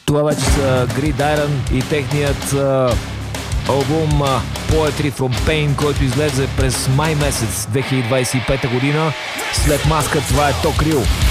Това вече са Gridiron и техният албум Poetry from Pain, който излезе през май месец 2025 година. След маска това е Токрил.